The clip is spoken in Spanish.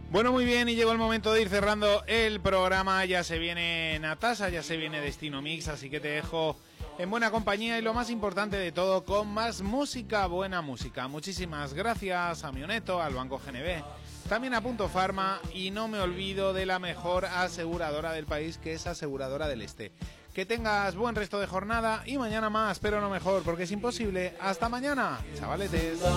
Bueno, muy bien, y llegó el momento de ir cerrando el programa. Ya se viene Natasha, ya se viene Destino Mix, así que te dejo en buena compañía y lo más importante de todo, con más música, buena música. Muchísimas gracias a Mioneto, al Banco GNB, también a Punto Pharma, y no me olvido de la mejor aseguradora del país, que es Aseguradora del Este. Que tengas buen resto de jornada y mañana más, pero no mejor, porque es imposible. Hasta mañana, chavaletes.